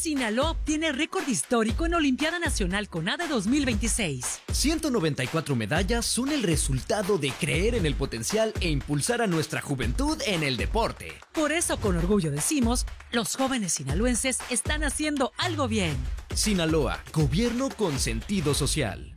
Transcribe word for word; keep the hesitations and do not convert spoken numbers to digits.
Sinaloa obtiene récord histórico en Olimpiada Nacional CONADE dos mil veintiséis. ciento noventa y cuatro medallas son el resultado de creer en el potencial e impulsar a nuestra juventud en el deporte. Por eso, con orgullo decimos, los jóvenes sinaloenses están haciendo algo bien. Sinaloa, gobierno con sentido social.